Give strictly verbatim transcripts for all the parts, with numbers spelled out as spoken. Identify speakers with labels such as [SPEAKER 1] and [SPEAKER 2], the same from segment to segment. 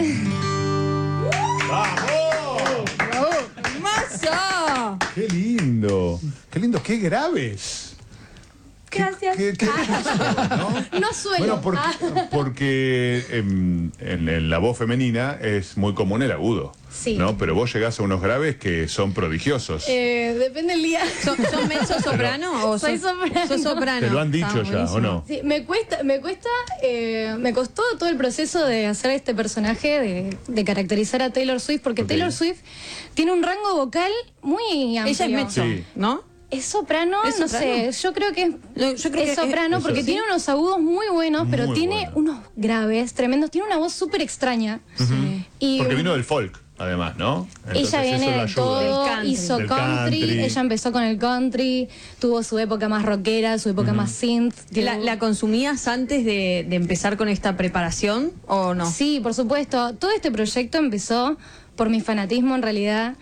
[SPEAKER 1] ¡Vamos!
[SPEAKER 2] ¡Hermoso!
[SPEAKER 1] ¡Qué lindo! ¡Qué lindo! ¡Qué graves!
[SPEAKER 3] Gracias.
[SPEAKER 1] ¿Qué, qué, qué pasó, ¿no?
[SPEAKER 3] No suelo.
[SPEAKER 1] Bueno, porque,
[SPEAKER 3] Ah.
[SPEAKER 1] porque en, en, en la voz femenina es muy común el agudo.
[SPEAKER 3] Sí.
[SPEAKER 1] ¿No? Pero vos llegás a unos graves que son prodigiosos.
[SPEAKER 3] Eh, depende del día.
[SPEAKER 2] ¿Sos, sos mezzo soprano o
[SPEAKER 3] Soy
[SPEAKER 2] sos,
[SPEAKER 3] soprano.
[SPEAKER 2] sos soprano?
[SPEAKER 1] ¿Te lo han dicho
[SPEAKER 2] Está
[SPEAKER 1] ya,
[SPEAKER 2] buenísimo.
[SPEAKER 1] o no?
[SPEAKER 3] Sí, me cuesta, me cuesta, eh, me costó todo el proceso de hacer este personaje, de, de caracterizar a Taylor Swift, porque
[SPEAKER 1] Ok.
[SPEAKER 3] Taylor Swift tiene un rango vocal muy amplio.
[SPEAKER 2] Ella es mezzo,
[SPEAKER 1] Sí.
[SPEAKER 2] ¿no?
[SPEAKER 3] Es soprano,
[SPEAKER 2] ¿Es
[SPEAKER 3] no
[SPEAKER 2] soprano?
[SPEAKER 3] sé, yo creo que es,
[SPEAKER 2] Lo- yo creo
[SPEAKER 3] es
[SPEAKER 2] que
[SPEAKER 3] soprano
[SPEAKER 1] es-
[SPEAKER 3] porque
[SPEAKER 1] eso.
[SPEAKER 3] tiene unos agudos muy buenos, pero
[SPEAKER 1] Muy
[SPEAKER 3] tiene
[SPEAKER 1] bueno.
[SPEAKER 3] unos graves tremendos, tiene una voz súper extraña.
[SPEAKER 2] Sí.
[SPEAKER 3] Y
[SPEAKER 1] Porque vino del folk, además, ¿no? Entonces
[SPEAKER 3] ella
[SPEAKER 1] eso
[SPEAKER 3] viene
[SPEAKER 1] lo
[SPEAKER 3] de
[SPEAKER 1] ayuda.
[SPEAKER 3] todo,
[SPEAKER 2] Del country.
[SPEAKER 3] hizo
[SPEAKER 1] Del
[SPEAKER 3] country,
[SPEAKER 1] country.
[SPEAKER 3] ella empezó con el country, tuvo su época más rockera, su época más synth.
[SPEAKER 2] ¿La,
[SPEAKER 3] tuvo-
[SPEAKER 2] la consumías antes de, de empezar con esta preparación o no?
[SPEAKER 3] Sí, por supuesto. Todo este proyecto empezó por mi fanatismo en realidad,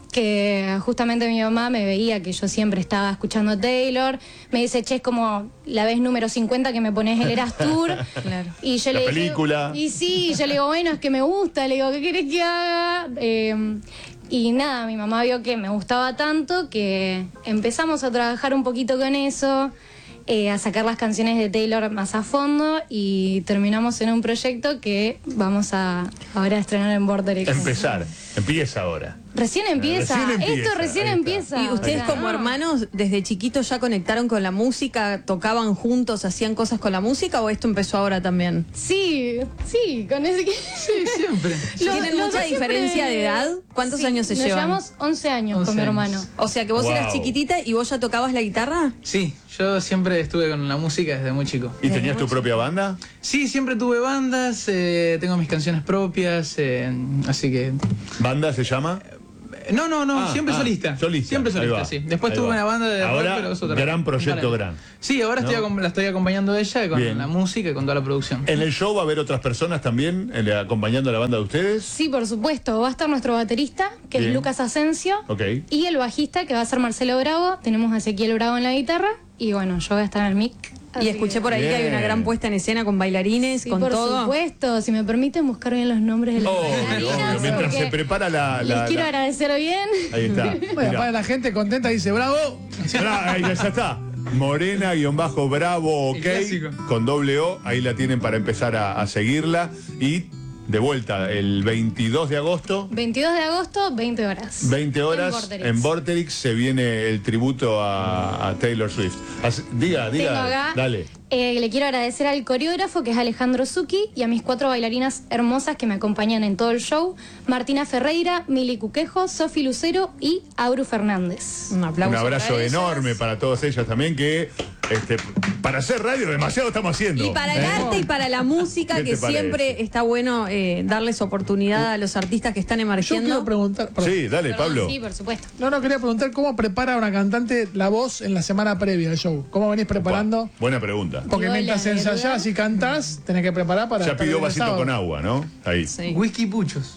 [SPEAKER 3] que justamente mi mamá me veía que yo siempre estaba escuchando a Taylor, me dice, che, es como la vez número cincuenta que me pones el Eras Tour.
[SPEAKER 2] Claro.
[SPEAKER 3] Y yo
[SPEAKER 1] La
[SPEAKER 3] le dije,
[SPEAKER 1] película.
[SPEAKER 3] y sí, yo le digo, bueno, es que me gusta, le digo, ¿qué querés que haga? Eh, y nada, mi mamá vio que me gustaba tanto que empezamos a trabajar un poquito con eso, eh, a sacar las canciones de Taylor más a fondo y terminamos en un proyecto que vamos a ahora a estrenar en Borderix.
[SPEAKER 1] Empezar. Empieza ahora.
[SPEAKER 3] Recién empieza.
[SPEAKER 1] Recién empieza,
[SPEAKER 3] Esto recién
[SPEAKER 1] ahí está.
[SPEAKER 3] empieza.
[SPEAKER 2] ¿Y
[SPEAKER 3] o
[SPEAKER 2] ustedes
[SPEAKER 3] sea,
[SPEAKER 2] como
[SPEAKER 3] no.
[SPEAKER 2] hermanos desde chiquitos ya conectaron con la música, tocaban juntos, hacían cosas con la música o esto empezó ahora también?
[SPEAKER 3] Sí, sí, con ese que...
[SPEAKER 4] Sí, siempre.
[SPEAKER 3] Lo-
[SPEAKER 2] ¿Tienen
[SPEAKER 3] los
[SPEAKER 2] mucha
[SPEAKER 3] dos siempre-
[SPEAKER 2] diferencia de edad? ¿Cuántos
[SPEAKER 3] Sí,
[SPEAKER 2] años se
[SPEAKER 3] nos
[SPEAKER 2] llevan?
[SPEAKER 3] llevamos once años con
[SPEAKER 4] once
[SPEAKER 3] mi
[SPEAKER 4] años.
[SPEAKER 3] hermano.
[SPEAKER 2] O sea que vos
[SPEAKER 1] Wow.
[SPEAKER 2] eras chiquitita y vos ya tocabas la guitarra.
[SPEAKER 4] Sí, yo siempre estuve con la música desde muy chico.
[SPEAKER 1] ¿Y tenías tu propia banda?
[SPEAKER 4] Sí, siempre tuve bandas, eh, tengo mis canciones propias, eh, así que...
[SPEAKER 1] ¿Banda se llama?
[SPEAKER 4] No, no, no,
[SPEAKER 1] Ah,
[SPEAKER 4] siempre
[SPEAKER 1] ah,
[SPEAKER 4] solista.
[SPEAKER 1] solista,
[SPEAKER 4] Siempre
[SPEAKER 1] ahí
[SPEAKER 4] solista,
[SPEAKER 1] va,
[SPEAKER 4] sí. Después
[SPEAKER 1] ahí
[SPEAKER 4] tuve
[SPEAKER 1] va.
[SPEAKER 4] una banda de
[SPEAKER 1] Ahora,
[SPEAKER 4] rock, pero es otra.
[SPEAKER 1] gran proyecto,
[SPEAKER 4] Dale.
[SPEAKER 1] gran.
[SPEAKER 4] Sí, ahora estoy
[SPEAKER 1] ¿No?
[SPEAKER 4] acom- la estoy acompañando a ella con
[SPEAKER 1] Bien.
[SPEAKER 4] la música y con toda la producción.
[SPEAKER 1] ¿En el show va a haber otras personas también eh, acompañando a la banda de ustedes?
[SPEAKER 3] Sí, por supuesto. Va a estar nuestro baterista, que
[SPEAKER 1] Bien.
[SPEAKER 3] es Lucas Asensio.
[SPEAKER 1] Ok.
[SPEAKER 3] Y el bajista, que va a ser Marcelo Bravo. Tenemos a Ezequiel Bravo en la guitarra. Y bueno, yo voy a estar en el mic.
[SPEAKER 2] Y escuché por ahí que hay una
[SPEAKER 1] Bien.
[SPEAKER 2] gran puesta en escena con bailarines,
[SPEAKER 3] Sí,
[SPEAKER 2] con
[SPEAKER 3] por
[SPEAKER 2] todo.
[SPEAKER 3] supuesto. Si me permiten buscar bien los nombres de las
[SPEAKER 1] Obvio,
[SPEAKER 3] bailarinas,
[SPEAKER 1] obvio. Mientras
[SPEAKER 3] porque
[SPEAKER 1] se prepara la...
[SPEAKER 3] les
[SPEAKER 1] la-
[SPEAKER 3] quiero
[SPEAKER 1] la-
[SPEAKER 3] agradecer bien.
[SPEAKER 1] Ahí está.
[SPEAKER 5] Bueno,
[SPEAKER 1] Mirá.
[SPEAKER 5] para la gente contenta dice, bravo.
[SPEAKER 1] Bra- ahí ya está. Morena, guión bajo, bravo,
[SPEAKER 4] El
[SPEAKER 1] ok.
[SPEAKER 4] clásico.
[SPEAKER 1] Con doble O. Ahí la tienen para empezar a, a seguirla. Y de vuelta, el veintidós de agosto,
[SPEAKER 3] veintidós de agosto, veinte horas.
[SPEAKER 1] veinte horas,
[SPEAKER 3] Vorterix.
[SPEAKER 1] en Vorterix se viene el tributo a, a Taylor Swift. Así- diga,
[SPEAKER 3] Tengo
[SPEAKER 1] diga,
[SPEAKER 3] acá,
[SPEAKER 1] dale.
[SPEAKER 3] eh, le quiero agradecer al coreógrafo, que es Alejandro Zucchi, y a mis cuatro bailarinas hermosas que me acompañan en todo el show: Martina Ferreira, Mili Cuquejo, Sofi Lucero y Auru Fernández.
[SPEAKER 2] Un aplauso.
[SPEAKER 1] Un abrazo
[SPEAKER 2] para ellas.
[SPEAKER 1] enorme para todas ellas también, que este, para hacer radio demasiado estamos haciendo.
[SPEAKER 2] Y para el
[SPEAKER 1] ¿eh?
[SPEAKER 2] arte y para la música,
[SPEAKER 1] ¿Qué
[SPEAKER 2] que
[SPEAKER 1] te parece?
[SPEAKER 2] siempre está bueno eh, darles oportunidad a los artistas que están
[SPEAKER 5] Yo
[SPEAKER 2] emergiendo.
[SPEAKER 5] quiero preguntar. perdón.
[SPEAKER 1] Sí, dale,
[SPEAKER 3] Perdón,
[SPEAKER 1] Pablo.
[SPEAKER 3] Sí, por supuesto.
[SPEAKER 5] No, no, quería preguntar cómo prepara una cantante la voz en la semana previa del show. ¿Cómo venís preparando?
[SPEAKER 1] Bu- Buena pregunta.
[SPEAKER 5] Porque
[SPEAKER 3] Hola,
[SPEAKER 5] mientras
[SPEAKER 3] ¿de
[SPEAKER 5] ensayás
[SPEAKER 3] verdad?
[SPEAKER 5] y cantás, tenés que preparar para.
[SPEAKER 1] Ya
[SPEAKER 5] estar
[SPEAKER 1] pidió
[SPEAKER 5] bien el
[SPEAKER 1] vasito
[SPEAKER 5] sábado.
[SPEAKER 1] con agua, ¿no? Ahí.
[SPEAKER 2] Sí.
[SPEAKER 4] Whisky puchos.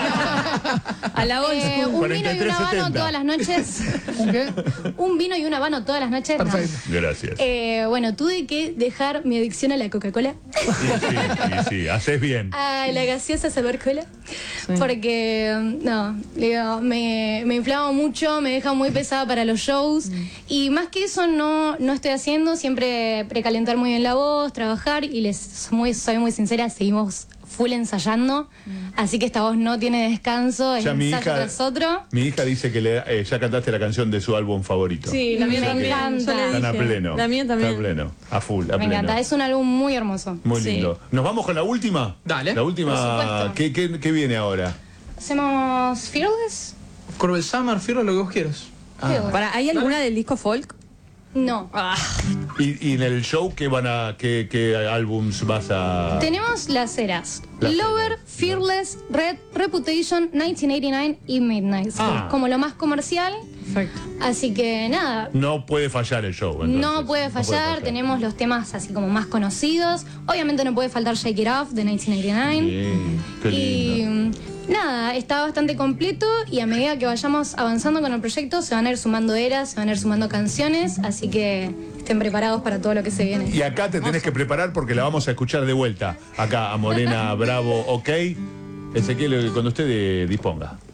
[SPEAKER 2] A la old
[SPEAKER 3] Eh,
[SPEAKER 2] school.
[SPEAKER 3] un vino y un habano
[SPEAKER 1] cuarenta y tres setenta.
[SPEAKER 3] todas las noches.
[SPEAKER 5] ¿Un qué?
[SPEAKER 3] Un vino y un habano todas las noches. no.
[SPEAKER 5] Perfecto.
[SPEAKER 1] Gracias.
[SPEAKER 3] Eh, bueno, tuve que dejar mi adicción a la Coca-Cola,
[SPEAKER 1] Sí, sí, sí, sí, haces bien.
[SPEAKER 3] a la gaseosa sabor cola, porque mm, no, digo, me, me inflama mucho, me deja muy pesada para los shows y más que eso no, no estoy haciendo, siempre precalentar muy bien la voz, trabajar y les soy muy, soy muy sincera, seguimos full ensayando, así que esta voz no tiene descanso, es
[SPEAKER 1] Ya mi
[SPEAKER 3] ensayo
[SPEAKER 1] hija,
[SPEAKER 3] tras otro.
[SPEAKER 1] mi hija dice que le, eh, ya cantaste la canción de su álbum favorito.
[SPEAKER 2] Sí, la mía
[SPEAKER 3] Me
[SPEAKER 2] también.
[SPEAKER 3] encanta.
[SPEAKER 2] Yo le
[SPEAKER 1] Están a
[SPEAKER 2] dije.
[SPEAKER 1] pleno.
[SPEAKER 2] La mía también.
[SPEAKER 1] Está a pleno. A full, a
[SPEAKER 3] Me
[SPEAKER 1] pleno.
[SPEAKER 3] encanta, es un álbum muy hermoso.
[SPEAKER 1] Muy
[SPEAKER 2] Sí.
[SPEAKER 1] lindo. ¿Nos vamos con la última?
[SPEAKER 4] Dale.
[SPEAKER 1] La última.
[SPEAKER 3] Por supuesto.
[SPEAKER 1] ¿Qué, qué, qué viene ahora?
[SPEAKER 3] ¿Hacemos Fearless?
[SPEAKER 4] Corbel Summer, Fierro, lo que vos quieras.
[SPEAKER 3] Qué bueno.
[SPEAKER 2] Para, ¿hay alguna del disco folk?
[SPEAKER 3] No.
[SPEAKER 1] ¿Y, y en el show qué van a, qué, qué álbums vas a...?
[SPEAKER 3] Tenemos las eras.
[SPEAKER 1] Las
[SPEAKER 3] Lover,
[SPEAKER 1] eras.
[SPEAKER 3] Fearless, Red, Reputation, mil novecientos ochenta y nueve y Midnight.
[SPEAKER 1] Ah.
[SPEAKER 3] Como lo más comercial.
[SPEAKER 2] Perfecto.
[SPEAKER 3] Así que nada.
[SPEAKER 1] No puede fallar el show, entonces.
[SPEAKER 3] No puede fallar, tenemos los temas así como más conocidos. Obviamente no puede faltar Shake It Off de mil novecientos ochenta y nueve.
[SPEAKER 1] Bien, qué
[SPEAKER 3] Y
[SPEAKER 1] lindo.
[SPEAKER 3] mm, nada, está bastante completo y a medida que vayamos avanzando con el proyecto se van a ir sumando eras, se van a ir sumando canciones, así que estén preparados para todo lo que se viene.
[SPEAKER 1] Y acá te tenés que preparar porque la vamos a escuchar de vuelta. Acá a Morena Bravo, ok. Ezequiel, cuando usted eh, disponga.